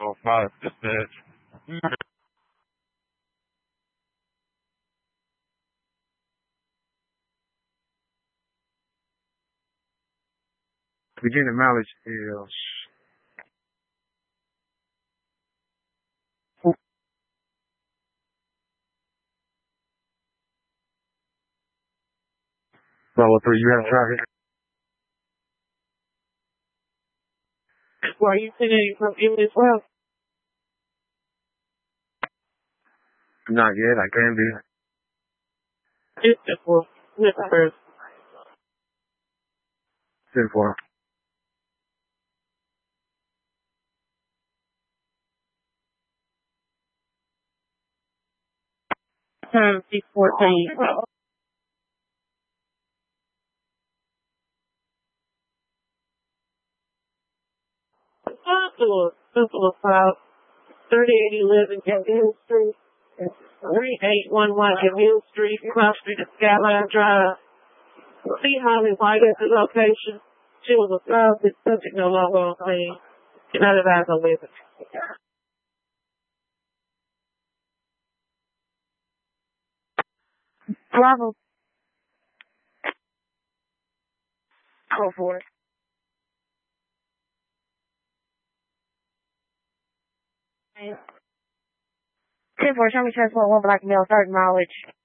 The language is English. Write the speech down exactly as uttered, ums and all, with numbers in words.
oh five dispatch. Virginia mileage is level three. You have traffic? Well, are you sending from you as well? Not yet. I can be. It's just for listeners. Ten four. Time six fourteen. This was about thirty-eight eleven Camille Street, three eight one one Camille Street, Cross Street to Skyline Drive. See how his wife at the location. She was a spouse, his subject no longer on claim. None of that on living. Bravo. Go for it. ten four, show me transport one black male, third mileage.